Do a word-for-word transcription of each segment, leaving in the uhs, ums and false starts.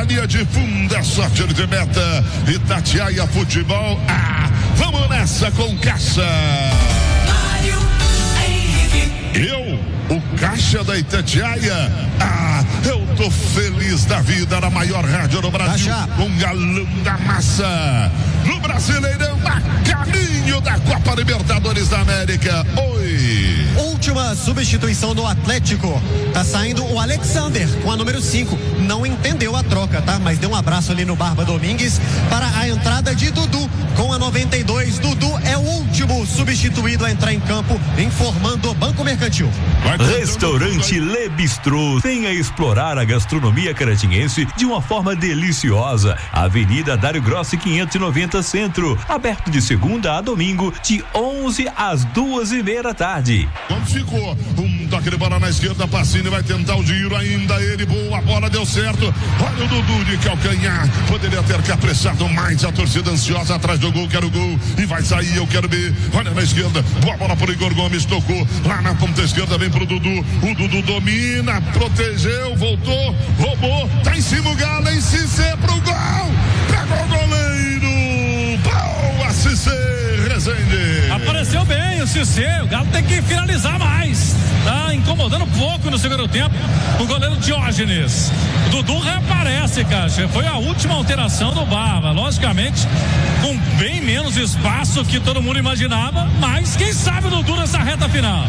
na linha de fundo, é só tiro de meta. Itatiaia Futebol. Ah, vamos nessa com Caixa. Mário Henrique. Eu, o Caixa da Itatiaia. Ah, eu tô feliz da vida na maior rádio do Brasil. Caixa. Com galão da massa. No Brasileirão, a caminho da Copa Libertadores da América. Oi. Última substituição do Atlético. Tá saindo o Alexander com a número cinco. Não entendeu a troca, tá? Mas deu um abraço ali no Barba Domingues para a entrada de Dudu com a noventa e dois. Dudu é o último substituído a entrar em campo, informando o Banco Mercantil. Restaurante Le Bistrô. Venha explorar a gastronomia caratinguense de uma forma deliciosa. Avenida Dário Grossi quinhentos e noventa Centro. Aberto de segunda a domingo, de onze às duas e meia da tarde. Como ficou? Um toque de bola na esquerda, Pacini vai tentar o giro ainda. Ele, boa, a bola deu certo. Olha o Dudu de calcanhar. Poderia ter caprichado mais. A torcida ansiosa atrás do gol. Quero gol. E vai sair, eu quero ver. Olha na esquerda. Boa bola pro Igor Gomes. Tocou lá na ponta esquerda. Vem pro Dudu. O Dudu domina. Protegeu. Voltou. Roubou. Tá em cima o Galo. Em Cissé pro gol. Pegou o goleiro. Boa, Cissé. Rezende. Apareceu bem o Cissé. O Galo tem que finalizar mais. Tá incomodando pouco no segundo tempo o goleiro Diógenes. O Dudu reaparece, Caixa. Foi a última alteração do Barba. Logicamente, com bem menos espaço que todo mundo imaginava. Mas quem sabe o Dudu nessa reta final.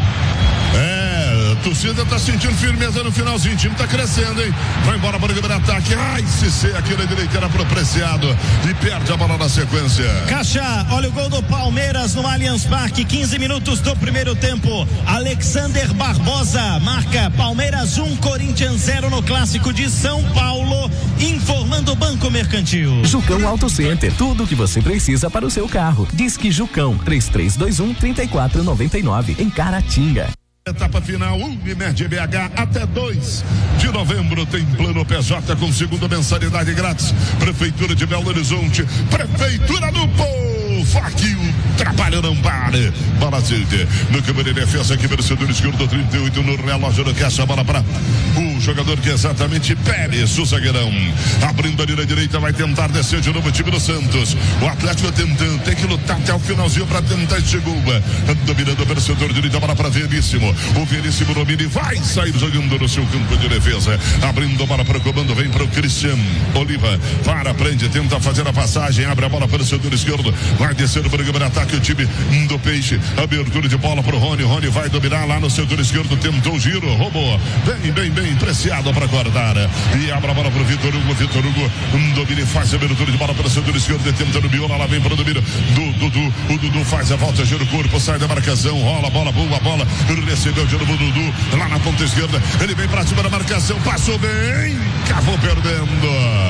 É, a torcida tá sentindo firmeza no finalzinho. O time tá crescendo, hein? Vai embora para o primeiro ataque. Ai, Cissé aqui na direita era pro Preciado. E perde a bola na sequência. Caixa, olha o gol do Palmeiras no Allianz Parque. quinze minutos do primeiro tempo. Alexander Barbosa marca Palmeiras um, Corinthians zero no clássico de São Paulo. Informando o Banco Mercantil. Jucão Auto Center. Tudo o que você precisa para o seu carro. Disque Jucão três três dois um, três quatro nove nove em Caratinga. Etapa final, Unimed B H, até dois de novembro tem plano P J com segunda mensalidade grátis. Prefeitura de Belo Horizonte, Prefeitura do Povo. Aqui o trabalho não para. Bola Zilde, no campo de defesa aqui, vencedor esquerdo, trinta e oito no relógio do Caixa. Bola para o jogador que é exatamente Pérez, o zagueirão. Abrindo ali na direita, vai tentar descer de novo o time do Santos. O Atlético tentando, tem que lutar até o finalzinho para tentar esse gol. Dominando o vencedor direita, bola para Veríssimo. O Veríssimo domina e vai sair jogando no seu campo de defesa. Abrindo a bola para o comando, vem para o Christian Oliva. Para, prende, tenta fazer a passagem, abre a bola para o setor esquerdo. Vai descer o programa de ataque o time do Peixe. Abertura de bola para o Rony. Rony vai dominar lá no setor esquerdo. Tentou o giro, roubou. Bem, bem, bem preciado para guardar. E abre a bola para o Vitor Hugo. Vitor Hugo domina e faz a abertura de bola para o setor esquerdo. Tentando o Biola, lá vem para o domínio do Dudu. O Dudu faz a volta, gira o corpo, sai da marcação, rola a bola, boa bola. Recebeu de novo o Dudu lá na ponta esquerda. Ele vem para cima da marcação, passou bem, acabou perdendo.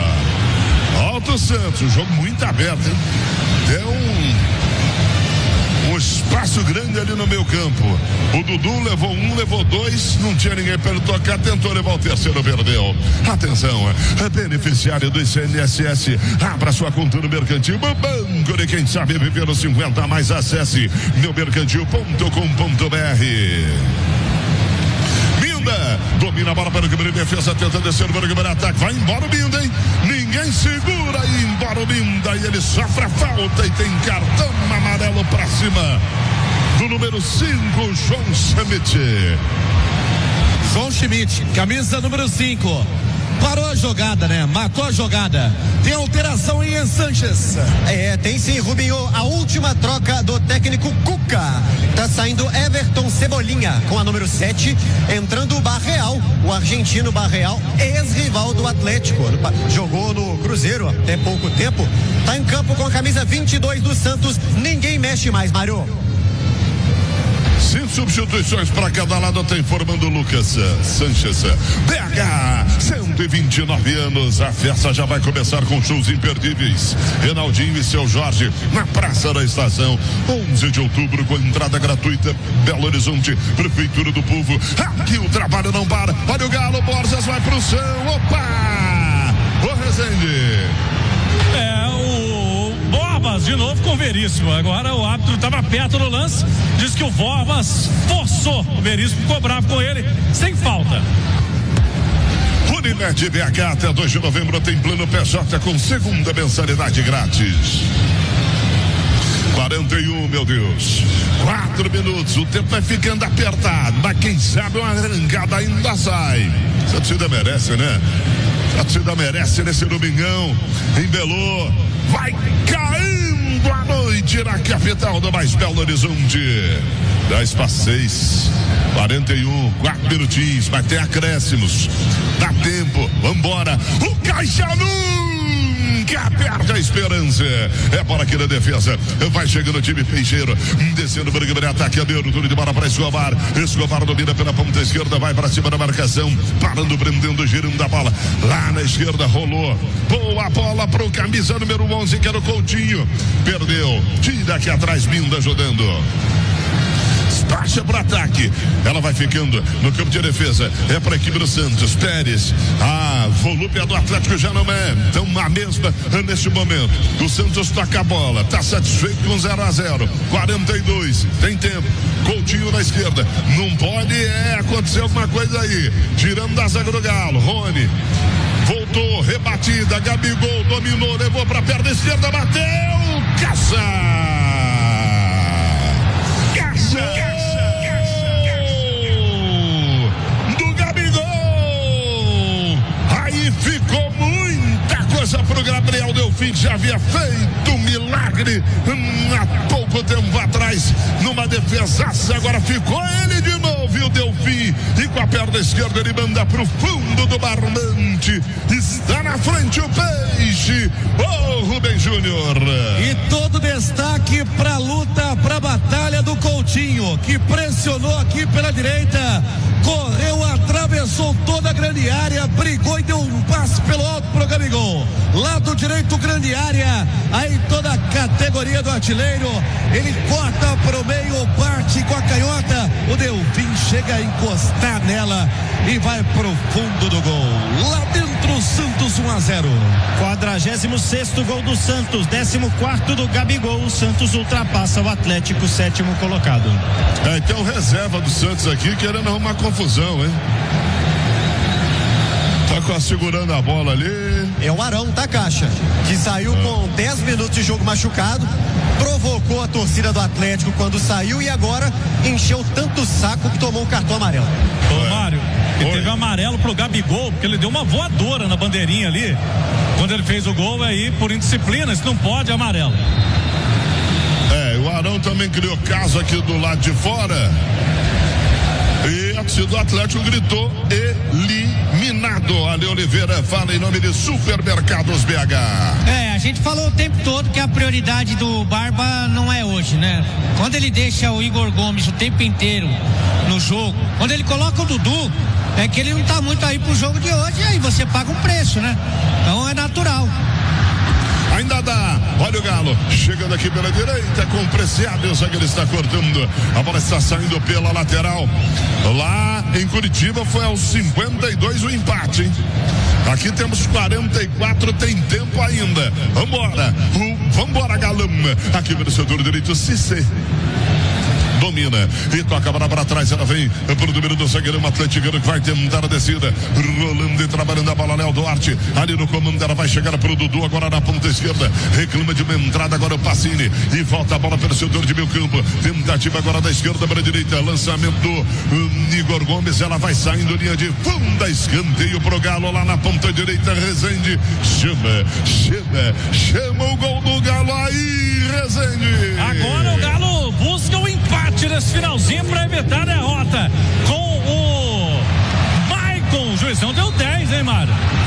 Alto Santos, um jogo muito aberto, hein? Deu um, um espaço grande ali no meio campo. O Dudu levou um, levou dois, não tinha ninguém para ele tocar, tentou levar o terceiro, perdeu. Atenção, é beneficiário do I C N S S, abra sua conta no Mercantil, banco de quem sabe viver os cinquenta a mais, acesse meu mercantil ponto com ponto b r. Binda, domina a bola para o primeiro defesa, tentando descer o primeiro ataque, vai embora o Binda, hein? Ninguém segura aí, embora o Binda, e ele sofre a falta e tem cartão amarelo para cima do número cinco, João Schmidt. João Schmidt, camisa número cinco. Parou a jogada, né? Matou a jogada. Tem alteração em Sanches. É, tem sim, Rubinho. A última troca do técnico Cuca. Tá saindo Everton Cebolinha com a número sete. Entrando o Barreal, o argentino Barreal, ex-rival do Atlético. Jogou no Cruzeiro até pouco tempo. Tá em campo com a camisa vinte e dois do Santos. Ninguém mexe mais, Mário. Cinco substituições para cada lado, tá informando Lucas Sanches. B H, cento e vinte e nove anos. A festa já vai começar com shows imperdíveis. Renaldinho e seu Jorge na Praça da Estação. onze de outubro com entrada gratuita. Belo Horizonte, Prefeitura do Povo. Aqui o trabalho não para. Olha o Galo, Borges vai pro chão. Opa! O Rezende. É, o Borbas de novo com o Veríssimo. Agora o árbitro estava perto do lance. Diz que o Borbas forçou o Veríssimo, ficou bravo com ele, sem falta. Unimed Unimed B H até dois de novembro tem plano P J com segunda mensalidade grátis. quarenta e um, meu Deus. Quatro minutos, o tempo vai ficando apertado, mas quem sabe uma arrancada ainda sai. A torcida merece, né? A torcida merece nesse domingão em Belo. Vai caindo a noite na capital do mais Belo Horizonte. dez para seis, quarenta e um, quatro minutinhos, mas tem acréscimos. Dá tempo, vambora. O Caixa nunca perde a esperança. É bola aqui na defesa. Vai chegando o time Peixeiro. Descendo o Brigam de ataque. Adeiro, tudo de bola para Escobar. Escobar domina pela ponta esquerda. Vai para cima da marcação. Parando, prendendo, girando a bola. Lá na esquerda rolou. Boa bola pro camisa número onze, que era o Coutinho. Perdeu. Tira aqui atrás, Minda ajudando. Baixa para ataque, ela vai ficando no campo de defesa, é para a equipe do Santos. Pérez, a volúpia do Atlético já não é tão a mesma neste momento. O Santos toca a bola, tá satisfeito com zero a zero, quarenta e dois, tem tempo. Coutinho na esquerda, não pode é acontecer alguma coisa aí, tirando da zaga do Galo. Rony voltou, rebatida, Gabigol dominou, levou para a perna esquerda, bateu, caça, caça. Ficou muita coisa pro Gabriel Delfim, que já havia feito um milagre hum, há pouco tempo atrás, numa defesaça. Agora ficou ele de novo, e o Delfim, e com a perna esquerda ele manda pro fundo do barbante. Está na frente o Peixe, ô oh, Rubem Júnior. E todo destaque pra luta, pra batalha do Coutinho, que pressionou aqui pela direita, correu, atravessou toda a grande área, brigou e deu um passe pelo alto pro Gabigol. Lado direito, grande área, aí toda a categoria do artilheiro, ele corta pro meio, parte com a canhota, o Delfim chega a encostar nela e vai pro fundo do gol. Lá dentro, Santos um a zero. quadragésimo sexto gol do Santos, décimo quarto do Gabigol. O Santos ultrapassa o Atlético, sétimo colocado. É, então reserva do Santos aqui querendo arrumar confusão, hein? Tá segurando a bola ali. É o Arão, tá, Caixa? Que saiu ah. com dez minutos de jogo machucado, provocou a torcida do Atlético quando saiu e agora encheu tanto o saco que tomou um cartão amarelo. Ô, Mário, ele teve um amarelo pro Gabigol, porque ele deu uma voadora na bandeirinha ali. Quando ele fez o gol, aí por indisciplina, se não pode, é amarelo. É, o Arão também criou caso aqui do lado de fora. E a torcida do Atlético gritou eliminado. Ale Oliveira fala em nome de Supermercados B H. É, a gente falou o tempo todo que a prioridade do Barba não é hoje, né? Quando ele deixa o Igor Gomes o tempo inteiro no jogo, quando ele coloca o Dudu, é que ele não tá muito aí pro jogo de hoje, e aí você paga um preço, né? Então é natural. Ainda dá, olha o Galo, chegando aqui pela direita com o Preciado, o zagueiro está cortando, a bola está saindo pela lateral. Lá em Curitiba foi aos cinquenta e dois o empate, hein? Aqui temos quarenta e quatro, tem tempo ainda. Vambora, uh, vambora, Galão. Aqui pelo setor direito, Cissé domina e toca a bola para trás, ela vem pro número do zagueirão atleticano que vai tentar a descida, rolando e trabalhando a bola, Léo Duarte ali no comando, ela vai chegar pro Dudu agora na ponta esquerda, reclama de uma entrada agora o Pacini e volta a bola pelo setor de meio campo, tentativa agora da esquerda para a direita, lançamento do um, Igor Gomes, ela vai saindo linha de fundo, escanteio pro Galo lá na ponta direita, Rezende chama, chama, chama o gol do Galo aí, Rezende. Agora o Galo busca o empate nesse finalzinho para evitar a derrota com o Maicon. O juizão deu dez, hein, Mário?